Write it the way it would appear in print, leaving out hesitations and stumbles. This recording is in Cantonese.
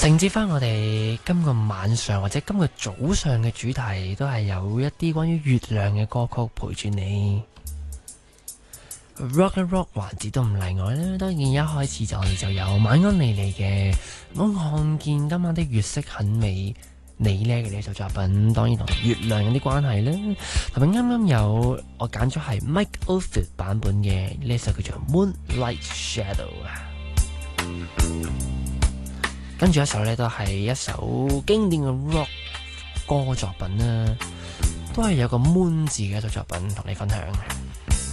承接翻我哋今個晚上或者今個早上嘅主題，都係有一啲關於月亮嘅歌曲陪住你。Rock and Rock 環節都唔例外啦。當然一開始我哋就有晚安莉莉嘅我看見今晚的月色很美，你呢嘅呢首作品當然同月亮有啲關係啦。同埋啱啱有我揀咗係 Mike Oldfield 版本嘅呢首叫做 Moonlight Shadow 啊。跟住一首呢都係一首經典嘅 rock 歌作品啦，都係有個 moon 字嘅一首作品同你分享。